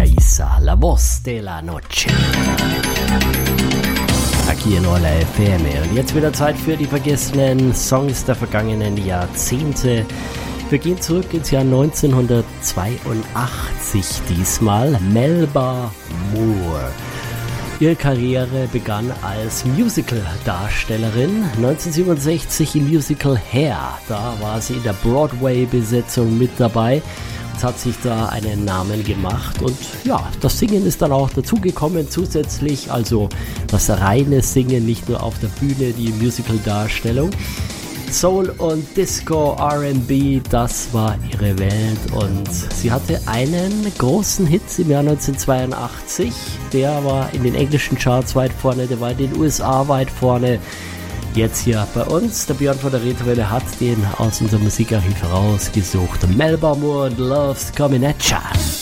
Yaissa, La Voz de la Noche. Aquí in Hola FM. Und jetzt wieder Zeit für die vergessenen Songs der vergangenen Jahrzehnte. Wir gehen zurück ins Jahr 1982 diesmal. Melba Moore. Ihre Karriere begann als Musical-Darstellerin 1967 im Musical Hair. Da war sie in der Broadway-Besetzung mit dabei und hat sich da einen Namen gemacht. Und ja, das Singen ist dann auch dazugekommen zusätzlich, also das reine Singen, nicht nur auf der Bühne, die Musical-Darstellung. Soul und Disco, R&B, das war ihre Welt und sie hatte einen großen Hit im Jahr 1982, der war in den englischen Charts weit vorne, der war in den USA weit vorne. Jetzt hier bei uns, der Björn von der Retrowelle hat den aus unserem Musikarchiv rausgesucht. Melba Moore und Love's Coming at Ya.